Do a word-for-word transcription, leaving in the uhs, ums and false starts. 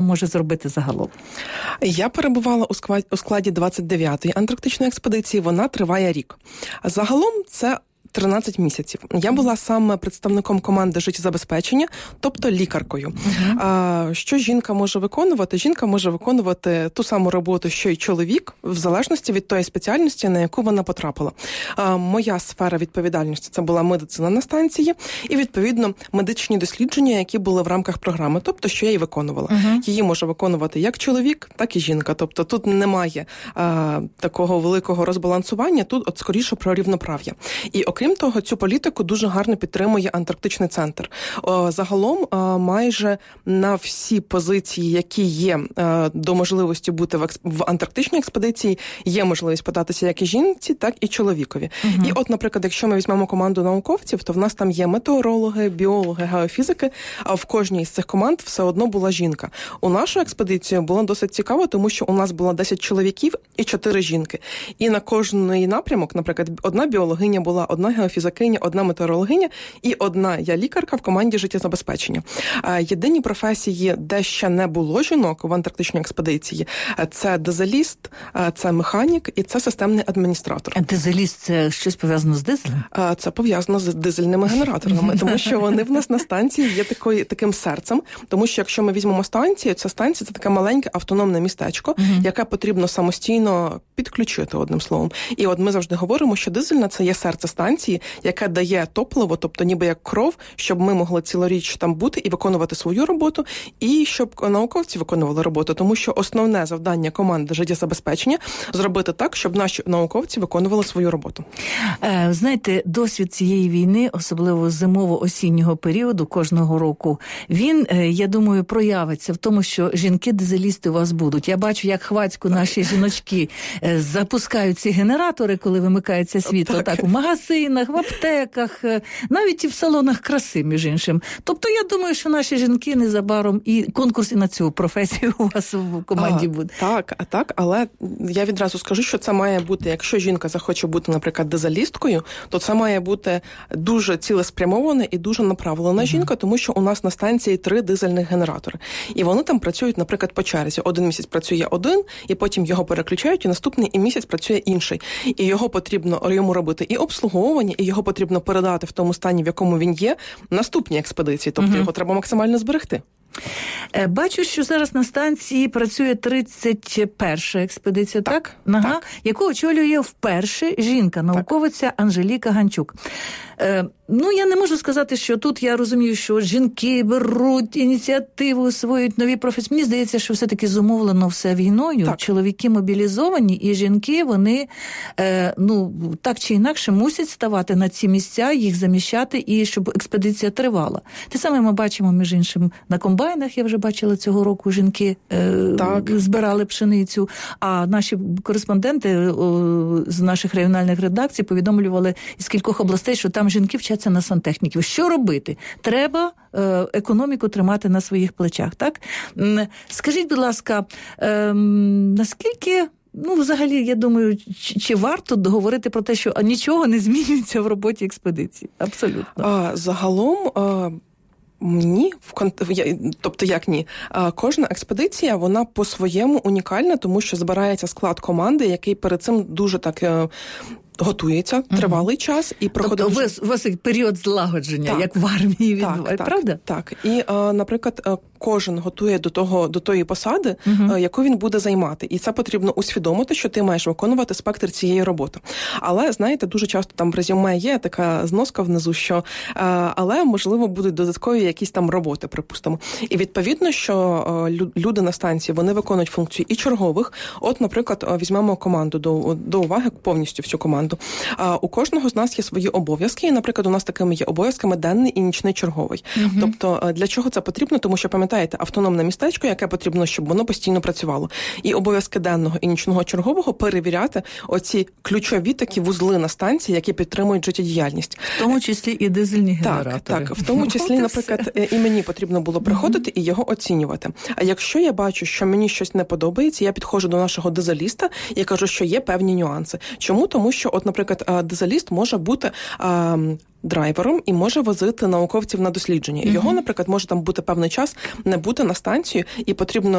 може зробити загалом? Я перебувала у складі, у складі двадцять дев'ятої антарктичної експедиції, вона триває рік. Загалом це тринадцять місяців. Я була саме представником команди життєзабезпечення, тобто лікаркою. Uh-huh. А, що жінка може виконувати? Жінка може виконувати ту саму роботу, що й чоловік, в залежності від тої спеціальності, на яку вона потрапила. А, моя сфера відповідальності – це була медицина на станції і, відповідно, медичні дослідження, які були в рамках програми, тобто, що я її виконувала. Uh-huh. Її може виконувати як чоловік, так і жінка. Тобто, тут немає а, такого великого розбалансування, тут, от, скоріше, про рівноправ'я. І, Крім того, цю політику дуже гарно підтримує Антарктичний центр. Загалом майже на всі позиції, які є до можливості бути в антарктичній експедиції, є можливість податися як і жінці, так і чоловікові. Угу. І от, наприклад, якщо ми візьмемо команду науковців, то в нас там є метеорологи, біологи, геофізики, а в кожній з цих команд все одно була жінка. У нашу експедицію було досить цікаво, тому що у нас було десять чоловіків і чотири жінки. І на кожний напрямок, наприклад, одна біологиня була, одна геофізикиня, одна метеорологиня і одна я лікарка в команді життєзабезпечення. Єдині професії, де ще не було жінок в антарктичній експедиції, це дизеліст, це механік і це системний адміністратор. А дизеліст – це щось пов'язано з дизелем? Це пов'язано з дизельними генераторами, тому що вони в нас на станції є такою, таким серцем, тому що якщо ми візьмемо станцію, ця станція – це таке маленьке автономне містечко, uh-huh. яке потрібно самостійно підключити, одним словом. І от ми завжди говоримо, що дизельна – це є серце станції, яке дає топливо, тобто ніби як кров, щоб ми могли цілоріч там бути і виконувати свою роботу, і щоб науковці виконували роботу, тому що основне завдання команди життєзабезпечення – зробити так, щоб наші науковці виконували свою роботу. Е, знаєте, досвід цієї війни, особливо зимово-осіннього періоду кожного року, він, е, я думаю, проявиться в тому, що жінки-дизелісти у вас будуть. Я бачу, як хвацько наші жіночки е, запускають ці генератори, коли вимикається світло, так, так у магазинах, в аптеках, навіть і в салонах краси, між іншим. Тобто, я думаю, що наші жінки незабаром і конкурс і на цю професію у вас в команді а, буде. Так, а так, але я відразу скажу, що це має бути, якщо жінка захоче бути, наприклад, дизелісткою, то це має бути дуже цілеспрямована і дуже направлена uh-huh. жінка, тому що у нас на станції три дизельних генератори. І вони там працюють, наприклад, по черзі. Один місяць працює один, і потім його переключають, і наступний і місяць працює інший. І його потрібно йому робити і обслуговування, і його потрібно передати в тому стані, в якому він є, наступній експедиції. Тобто uh-huh. його треба максимально зберегти. Бачу, що зараз на станції працює тридцять перша експедиція, так? так? Ага. так. Яку очолює вперше жінка, науковиця так. Анжеліка Ганчук. Е, ну, я не можу сказати, що тут я розумію, що жінки беруть ініціативу, освоюють нові професії. Мені здається, що все-таки зумовлено все війною. Так. Чоловіки мобілізовані, і жінки, вони, е, ну, так чи інакше мусять ставати на ці місця, їх заміщати, і щоб експедиція тривала. Те саме ми бачимо, між іншим, на комбайнах, я вже бачила цього року, жінки е, збирали пшеницю, а наші кореспонденти о, з наших регіональних редакцій повідомлювали із кількох областей, що там жінки вчаться на сантехніків. Що робити? Треба е, економіку тримати на своїх плечах, так? Скажіть, будь ласка, е, наскільки... Ну, взагалі, я думаю, чи, чи варто говорити про те, що нічого не змінюється в роботі експедиції? Абсолютно. А, загалом... А... Ні, тобто як ні. Кожна експедиція, вона по-своєму унікальна, тому що збирається склад команди, який перед цим дуже так готується тривалий угу. час і проходить. Тобто у вас період злагодження, так, як в армії відбувається, так, правда? Так. І, наприклад, кожен готує до того, до тої посади, угу. яку він буде займати. І це потрібно усвідомити, що ти маєш виконувати спектр цієї роботи. Але, знаєте, дуже часто там в резюме є така зноска внизу, що але, можливо, будуть додаткові якісь там роботи, припустимо. І відповідно, що люди на станції, вони виконують функцію і чергових. От, наприклад, візьмемо команду до, до уваги, повністю всю команду. У кожного з нас є свої обов'язки, і, наприклад, у нас такими є обов'язками денний і нічний черговий. Угу. Тобто, для чого це потрібно? Тому що, пам'ятаєте, автономне містечко, яке потрібно, щоб воно постійно працювало. І обов'язки денного і нічного чергового перевіряти оці ключові такі вузли на станції, які підтримують життєдіяльність. В тому числі і дизельні генератори. Так, так. В тому числі, наприклад, і мені потрібно було приходити і його оцінювати. А якщо я бачу, що мені щось не подобається, я підходжу до нашого дизеліста і кажу, що є певні нюанси. Чому? Тому що, от, наприклад, дизеліст може бути а, драйвером і може возити науковців на дослідження. Mm-hmm. Його, наприклад, може там бути певний час, не бути на станцію, і потрібно